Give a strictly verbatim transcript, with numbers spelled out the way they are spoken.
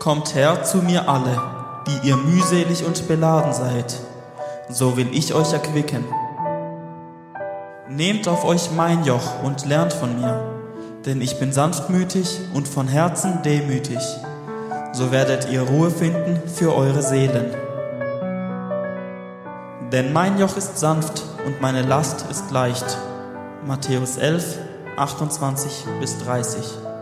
Kommt her zu mir alle, die ihr mühselig und beladen seid, so will ich euch erquicken. Nehmt auf euch mein Joch und lernt von mir, denn ich bin sanftmütig und von Herzen demütig, so werdet ihr Ruhe finden für eure Seelen. Denn mein Joch ist sanft und meine Last ist leicht. Matthäus elf, achtundzwanzig bis dreißig.